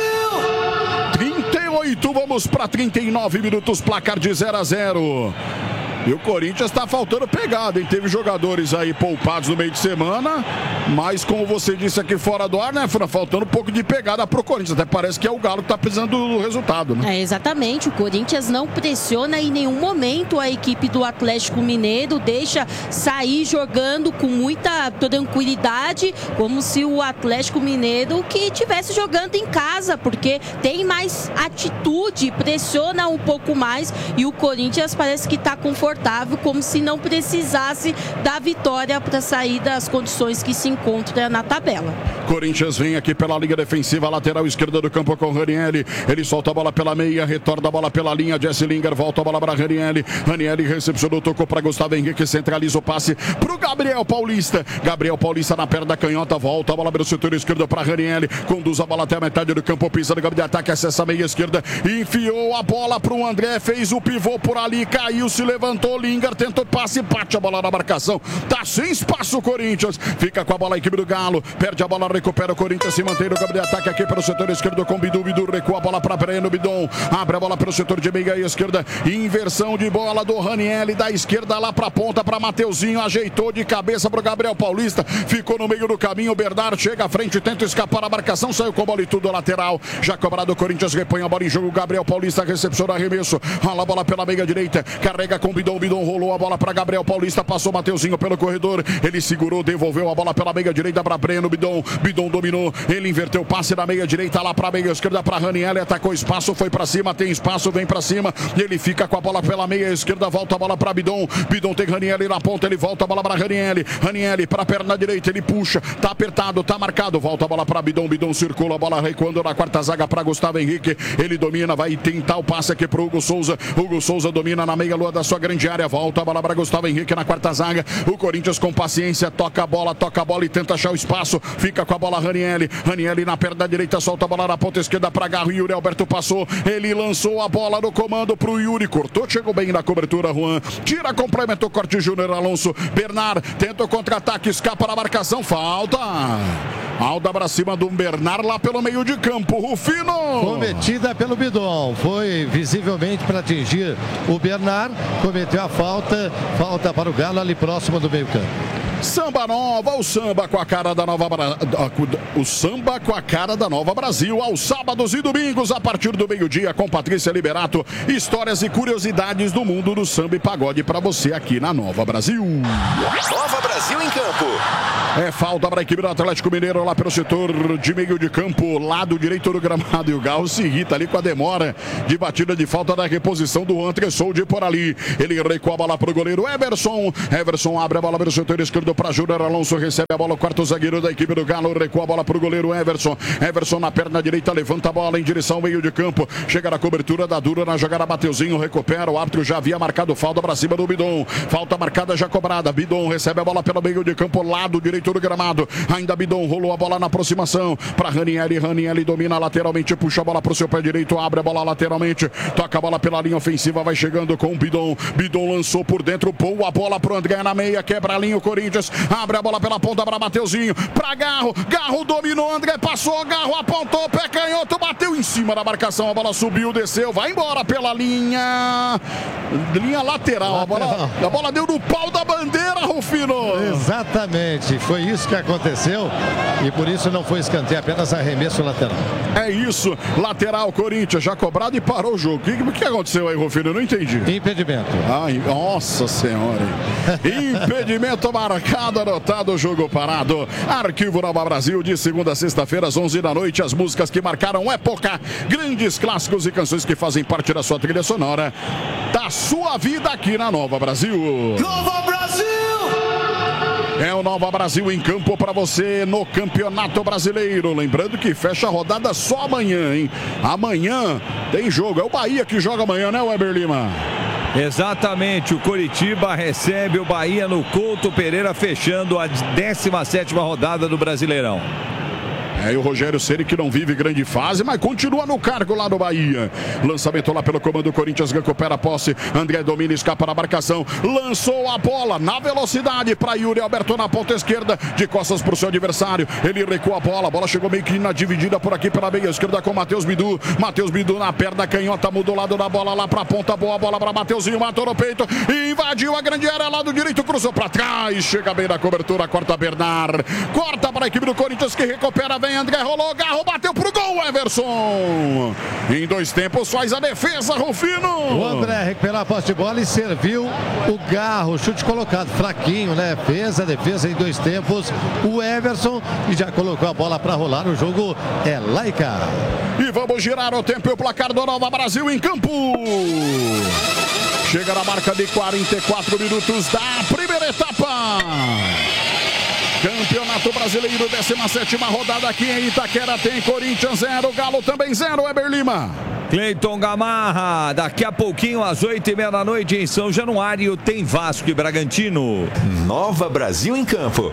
38, vamos para 39 minutos, placar de 0-0. E o Corinthians está faltando pegada, hein? Teve jogadores aí poupados no meio de semana, mas como você disse aqui fora do ar, né, Fran? Faltando um pouco de pegada pro Corinthians. Até parece que é o Galo que está precisando do resultado, né? Exatamente. O Corinthians não pressiona em nenhum momento a equipe do Atlético Mineiro, deixa sair jogando com muita tranquilidade, como se o Atlético Mineiro que estivesse jogando em casa, porque tem mais atitude, pressiona um pouco mais, e o Corinthians parece que está confortável confortável, como se não precisasse da vitória para sair das condições que se encontra na tabela. Corinthians vem aqui pela linha defensiva, lateral esquerda do campo com Ranieri. Ele solta a bola pela meia, retorna a bola pela linha. Jesse Lingard volta a bola para Ranieri. Ranieri recepcionou, tocou para Gustavo Henrique, centraliza o passe para o Gabriel Paulista. Gabriel Paulista na perna da canhota, volta a bola pelo setor esquerdo para Ranieri. Conduz a bola até a metade do campo, pisa no campo de ataque, acessa a meia esquerda, enfiou a bola para o André, fez o pivô por ali, caiu, se levantou. Lingard tentou passe, bate a bola na marcação. Tá sem espaço o Corinthians. Fica com a bola a equipe do Galo, perde a bola, recupera o Corinthians, se mantém no campo de ataque aqui pelo setor esquerdo com Bidu. Bidu recua a bola para Breno. Bidon abre a bola pelo setor de meia esquerda. Inversão de bola do Ranieri da esquerda lá para a ponta para Mateuzinho. Ajeitou de cabeça para o Gabriel Paulista. Ficou no meio do caminho. O Bernard chega à frente, tenta escapar a marcação. Saiu com a bola e tudo lateral. Já cobrado o Corinthians, repõe a bola em jogo. Gabriel Paulista recepciona arremesso. Rola a bola pela meia direita. Carrega com Bidon. Bidon rolou a bola para Gabriel Paulista. Passou Mateuzinho pelo corredor. Ele segurou, devolveu a bola pela meia direita para Breno. Bidon dominou. Ele inverteu o passe na meia direita lá para a meia esquerda para Ranieri. Atacou espaço, foi para cima, tem espaço, vem para cima. Ele fica com a bola pela meia esquerda, volta a bola para Bidon. Bidon tem Ranieri na ponta, ele volta a bola para Ranieri. Ranieri para a perna direita, ele puxa, tá apertado, tá marcado, volta a bola para Bidon. Bidon circula a bola recuando na quarta zaga para Gustavo Henrique. Ele domina, vai tentar o passe aqui para Hugo Souza. Hugo Souza domina na meia lua da sua grande área, volta a bola para Gustavo Henrique na quarta zaga. O Corinthians com paciência toca a bola e tenta achar o espaço. Fica com a bola Ranieri. Ranieri na perna direita, solta a bola na ponta esquerda para Garro. Yuri Alberto passou, ele lançou a bola no comando pro Yuri, cortou, chegou bem na cobertura. Juan tira, complementou, corte Júnior Alonso. Bernard tenta o contra-ataque, escapa na marcação, falta. Alda para cima do Bernard lá pelo meio de campo. Rufino! Cometida pelo Bidon. Foi visivelmente para atingir o Bernard. Cometeu a falta. Falta para o Galo ali próximo do meio campo. Samba Nova, o samba com a cara da Nova o samba com a cara da Nova Brasil, aos sábados e domingos a partir do meio-dia com Patrícia Liberato, histórias e curiosidades do mundo do samba e pagode para você aqui na Nova Brasil. Nova Brasil em campo. É falta para a equipe do Atlético Mineiro lá pelo setor de meio de campo, lado direito do gramado, e o Galo se irrita ali com a demora de batida de falta da reposição do Antressoldi por ali. Ele recua a bola para o goleiro Everson. Everson abre a bola pelo setor esquerdo para Júnior Alonso, recebe a bola, o quarto zagueiro da equipe do Galo, recua a bola para o goleiro Everson. Everson na perna direita, levanta a bola em direção ao meio de campo, chega na cobertura da Dura, na jogada Mateuzinho, recupera, o árbitro já havia marcado falta para cima do Bidon, falta marcada já cobrada. Bidon recebe a bola pelo meio de campo, lado direito do gramado, ainda Bidon rolou a bola na aproximação para Ranieri. Ranieri domina lateralmente, puxa a bola para o seu pé direito, abre a bola lateralmente, toca a bola pela linha ofensiva, vai chegando com o Bidon. Bidon lançou por dentro, pôs a bola pro André na meia, quebra a linha o Corinthians, abre a bola pela ponta para Mateuzinho, para Garro. Garro dominou, André passou, Garro apontou, pé canhoto, bateu em cima da marcação, a bola subiu, desceu, vai embora pela linha lateral. A bola deu no pau da bandeira, Rufino. Exatamente, foi isso que aconteceu e por isso não foi escanteio, apenas arremesso lateral. É isso, lateral, Corinthians já cobrado e parou o jogo. O que aconteceu aí, Rufino? Eu não entendi. Impedimento. Ai, nossa senhora. Impedimento marcado, anotado, jogo parado. Arquivo Nova Brasil, de segunda a sexta-feira, às 11 da noite. As músicas que marcaram época, grandes clássicos e canções que fazem parte da sua trilha sonora, da sua vida aqui na Nova Brasil. Nova Brasil! É o Nova Brasil em campo para você no Campeonato Brasileiro. Lembrando que fecha a rodada só amanhã, hein? Amanhã tem jogo. É o Bahia que joga amanhã, né, Weber Lima? Exatamente, o Coritiba recebe o Bahia no Couto Pereira, fechando a 17ª rodada do Brasileirão. E o Rogério Ceni, que não vive grande fase, mas continua no cargo lá no Bahia. Lançamento lá pelo comando do Corinthians, recupera a posse. André domina, escapa na marcação. Lançou a bola na velocidade para Yuri Alberto na ponta esquerda, de costas para o seu adversário. Ele recua a bola chegou meio que na dividida por aqui pela meia esquerda com Matheus Bidu. Matheus Bidu na perna canhota, mudou o lado da bola lá para a ponta. Boa bola para Mateuzinho, matou no peito, invadiu a grande área, lado direito, cruzou para trás. Chega bem na cobertura, corta Bernard. Corta para a equipe do Corinthians que recupera, vem André, rolou, Garro, bateu pro gol, Everson. Em 2 tempos faz a defesa, Rufino. O André recuperou a posse de bola e serviu o Garro, chute colocado, fraquinho, né? Fez a defesa em 2 tempos. O Everson e já colocou a bola para rolar. O jogo é laica. E vamos girar o tempo e o placar do Nova Brasil em campo. Chega na marca de 44 minutos da primeira etapa. Campeonato Brasileiro, 17ª rodada aqui em Itaquera. Tem Corinthians 0, Galo também 0, Weber Lima. Cleiton Gamarra, daqui a pouquinho às 8h30 da noite em São Januário tem Vasco e Bragantino. Nova Brasil em campo.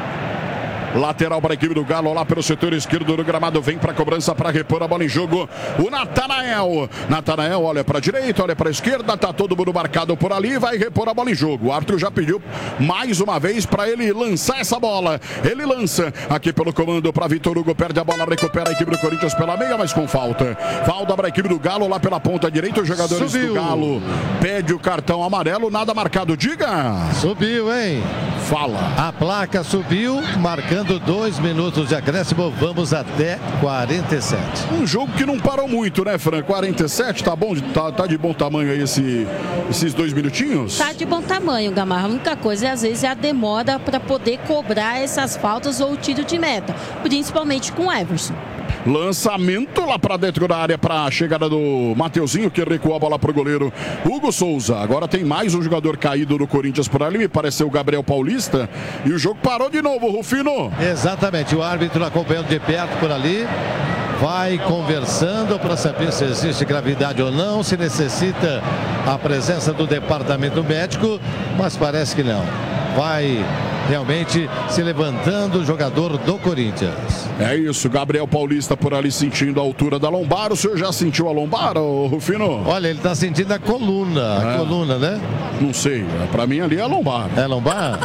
Lateral para a equipe do Galo, lá pelo setor esquerdo do gramado, vem para a cobrança para repor a bola em jogo. O Natanael. Natanael olha para a direita, olha para a esquerda, tá todo mundo marcado por ali, vai repor a bola em jogo. O árbitro já pediu mais uma vez para ele lançar essa bola. Ele lança aqui pelo comando para Vitor Hugo, perde a bola, recupera a equipe do Corinthians pela meia, mas com falta. Falta para a equipe do Galo lá pela ponta direita. Os jogadores do Galo pede o cartão amarelo, nada marcado. Diga. Subiu, hein? Fala. A placa subiu, marcando 2 minutos de acréscimo, vamos até 47. Um jogo que não parou muito, né, Fran? 47, tá bom? Tá de bom tamanho aí esses 2 minutinhos? Tá de bom tamanho, Gamarra. A única coisa, às vezes, é a demora para poder cobrar essas faltas ou o tiro de meta, principalmente com o Everson. Lançamento lá para dentro da área para a chegada do Mateuzinho, que recuou a bola para o goleiro Hugo Souza. Agora tem mais um jogador caído no Corinthians por ali, me pareceu o Gabriel Paulista. E o jogo parou de novo, Rufino. Exatamente, o árbitro acompanhando de perto por ali. Vai conversando para saber se existe gravidade ou não, se necessita a presença do departamento médico, mas parece que não. Vai realmente se levantando o jogador do Corinthians. É isso, Gabriel Paulista por ali sentindo a altura da lombar. O senhor já sentiu a lombar, Rufino? Olha, ele está sentindo a coluna, né? Não sei, pra mim ali é a lombar. É lombar?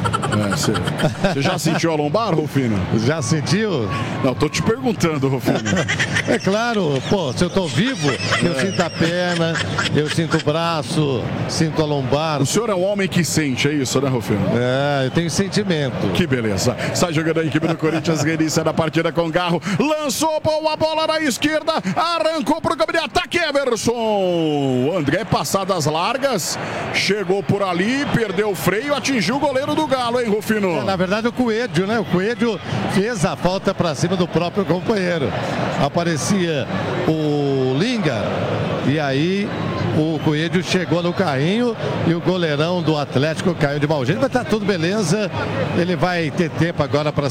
Você já sentiu a lombar, Rufino? Já sentiu? Não, tô te perguntando, Rufino. É claro, pô, se eu tô vivo, eu sinto a perna, eu sinto o braço, sinto a lombar. O senhor é um homem que sente, é isso, né, Rufino? É, eu tenho sentimento. Que beleza. Sai jogando a equipe do Corinthians, início da partida com Garro. Lançou a bola na esquerda, arrancou pro campo de ataque, Everson. O André, passadas largas, chegou por ali, perdeu o freio, atingiu o goleiro do Galo, hein, Rufino? Na verdade, o Coelho, né? O Coelho fez a falta pra cima do próprio companheiro. Aparecia o Linga e aí o Coelho chegou no carrinho e o goleirão do Atlético caiu de mau jeito, mas tá tudo beleza. Ele vai ter tempo agora para